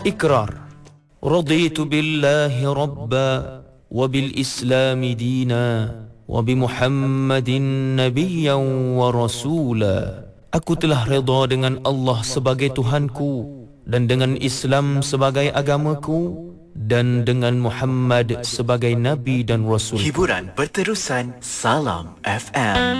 Ikrar. Raditu billahi rabba wa bil islami dina wa bi Muhammadin nabiyyan wa rasula. Aku telah redha dengan Allah sebagai Tuhanku dan dengan Islam sebagai agamaku dan dengan Muhammad sebagai Nabi dan Rasul. Hiburan berterusan. Salam FM.